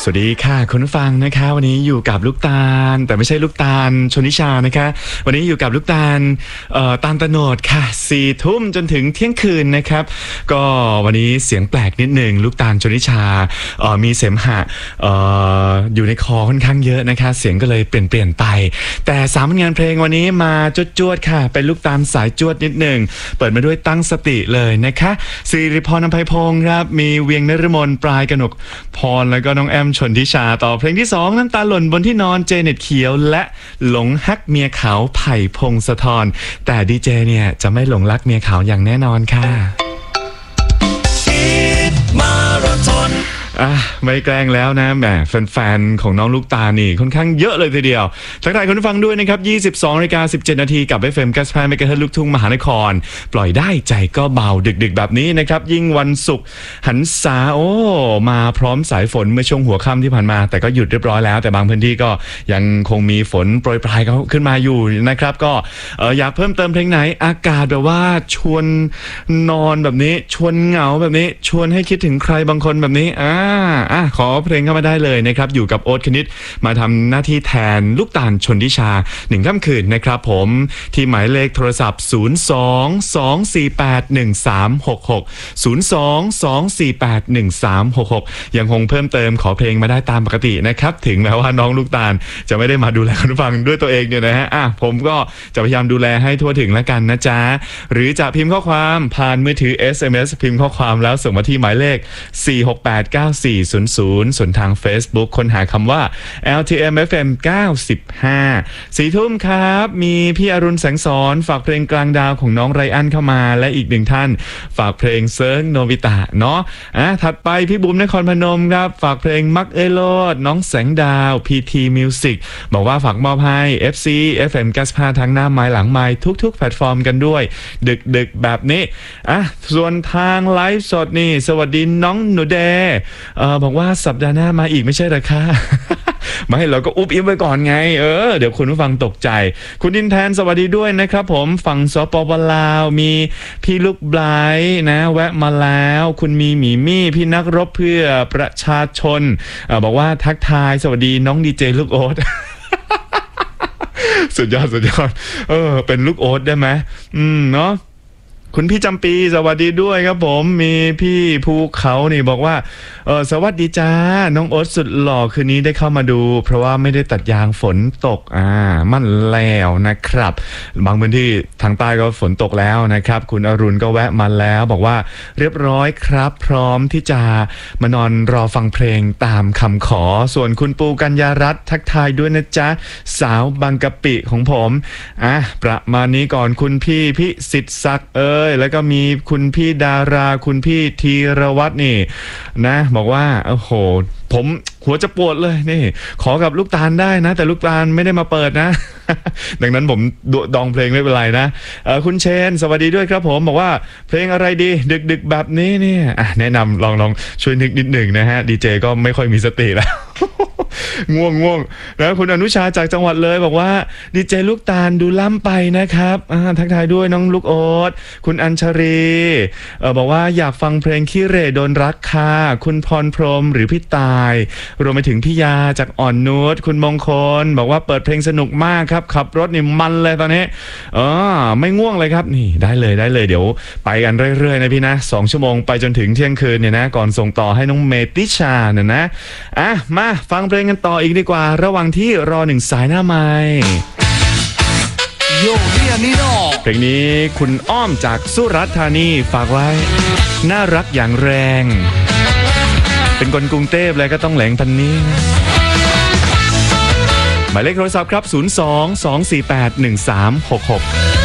วัสดีค่ะคุณผู้ฟังนะคะวันนี้อยู่กับลูกตาลแต่ไม่ใช่ลูกตาลชนิชานะคะวันนี้อยู่กับลูกตาลตาลตะโนดค่ะ4 ทุ่มจนถึงเที่ยงคืนนะครับก็วันนี้เสียงแปลกนิดหนึ่งลูกตาลชนิชามีเสมหะอยู่ในคอค่อนข้างเยอะนะคะเสียงก็เลยเปลี่ยนไปแต่3 ผลงานเพลงวันนี้มาจวดค่ะเป็นลูกตาลสายจวดนิดหนึ่งเปิดมาด้วยตั้งสติเลยนะคะสิริพร อำไพพงศ์ครับมีเวียงนฤมลปลายกนกพรแล้วก็น้องแอมชนทิชาต่อเพลงที่2น้ำตาหล่นบนที่นอนเจเน็ตเขียวและหลงฮักเมียขาวไผ่พงศธรแต่ดีเจเนี่ยจะไม่หลงรักเมียขาวอย่างแน่นอนค่ะมาราธอนไม่แกล้งแล้วนะแหมแฟนๆของน้องลูกตานี่ค่อนข้างเยอะเลยทีเดียวทักทายคุณผู้ฟังด้วยนะครับ22:17 นาทีกับ FM 95 MHz ลูกทุ่งมหานครปล่อยได้ใจก็เบาดึกๆแบบนี้นะครับยิ่งวันศุกร์หันษามาพร้อมสายฝนเมื่อช่วงหัวค่ำที่ผ่านมาแต่ก็หยุดเรียบร้อยแล้วแต่บางพื้นที่ก็ยังคงมีฝนโปรยปลายขึ้นมาอยู่นะครับก็อยากเพิ่มเติมเพลงไหนอากาศแบบว่าชวนนอนแบบนี้ชวนเหงาแบบนี้ชวนให้คิดถึงใครบางคนแบบนี้ขอเพลงเข้ามาได้เลยนะครับอยู่กับโอ๊ตคณิตมาทำหน้าที่แทนลูกตาลชนทิชา1 ค่ำคืนนะครับผมที่หมายเลขโทรศัพท์02-248-1366 ยังคงเพิ่มเติมขอเพลงมาได้ตามปกตินะครับถึงแม้ว่าน้องลูกตาลจะไม่ได้มาดูแลคุณผู้ฟังด้วยตัวเองเนี่ยนะฮะผมก็จะพยายามดูแลให้ทั่วถึงแล้วกันนะจ๊ะหรือจะพิมพ์ข้อความผ่านมือถือ SMS พิมพ์ข้อความแล้วส่งมาที่หมายเลข4689400ส่วนทาง Facebook ค้นหาคำว่า LTM FM 95 4 ทุ่มครับมีพี่อรุณแสงสอนฝากเพลงกลางดาวของน้องไรอันเข้ามาและอีก1 ท่านฝากเพลงเซิร์งโนบิตะเนาะถัดไปพี่บุ๋มนครพนมครับฝากเพลงมักเอโลดน้องแสงดาว PT Music บอกว่าฝากมอบให้ FC FM 95ทั้งหน้าไม้หลังไม้ทุกๆแพลตฟอร์มกันด้วยดึกแบบนี้ส่วนทางไลฟ์สดนี่สวัสดีน้องหนูเดบอกว่าสัปดาห์หน้ามาอีกไม่ใช่หรอคะ ไม่เราก็อุ๊บอิ๊บไว้ก่อนไงเดี๋ยวคุณผู้ฟังตกใจคุณดินแทนสวัสดีด้วยนะครับผมฝั่งสปปลาวมีพี่ลูกไบรท์นะแวะมาแล้วคุณมีหมีมี่พี่นักรบเพื่อประชาชนบอกว่าทักทายสวัสดีน้องดีเจลูกโอ๊ต สุดยอดเป็นลูกโอ๊ตได้ไหมเนาะคุณพี่จำปีสวัสดีด้วยครับผมมีพี่ภูเขานี่บอกว่าสวัสดีจ้าน้องโอ๊ตสุดหล่อคืนนี้ได้เข้ามาดูเพราะว่าไม่ได้ตัดยางฝนตกมั่นแล้วนะครับบางพื้นที่ทางใต้ก็ฝนตกแล้วนะครับคุณอรุณก็แวะมาแล้วบอกว่าเรียบร้อยครับพร้อมที่จะมานอนรอฟังเพลงตามคำขอส่วนคุณปูกัญญารัตน์ทักทายด้วยนะจ๊ะสาวบางกะปิของผมประมาณนี้ก่อนคุณพี่พิสิทธิ์ศักดิ์แล้วก็มีคุณพี่ดาราคุณพี่ธีรวัฒน์นี่นะบอกว่าโอ้โหผมหัวจะปวดเลยนี่ขอกับลูกตาลได้นะแต่ลูกตาลไม่ได้มาเปิดนะ ดังนั้นผมดองเพลงไม่เป็นไรนะคุณเชนสวัสดีด้วยครับผมบอกว่าเพลงอะไรดีดึกแบบนี้เนี่ยแนะนำลองช่วยนึกนิดหนึ่งนะฮะดีเจก็ไม่ค่อยมีสติแล้ว ง่วงแล้วคุณอนุชาจากจังหวัดเลยบอกว่าดีเจลูกตาลดูล้ำไปนะครับทักทายด้วยน้องลูกโอ๊ตคุณอัญชรีบอกว่าอยากฟังเพลงขี้เหร่โดนรักค่ะคุณพรพรหมหรือพี่ตายรวมไปถึงพี่ยาจากอ่อนนุชคุณมงคลบอกว่าเปิดเพลงสนุกมากครับขับรถนี่มันเลยตอนนี้ไม่ง่วงเลยครับนี่ได้เลยเดี๋ยวไปกันเรื่อยๆนะพี่นะ2 ชั่วโมงไปจนถึงเที่ยงคืนเนี่ยนะก่อนส่งต่อให้น้องเมติชาเนี่ยนะมาฟังเพลงกันต่ออีกดีกว่าระหว่างที่รอ1 สายหน้าไมค์โยเรียนิโนเพลงนี้คุณอ้อมจากสุราษฎร์ธานีฝากไว้น่ารักอย่างแรงเป็นคนกรุงเทพเลยก็ต้องแหลงพันนี้หมายเลขโทรศัพท์ครับ02-248-1366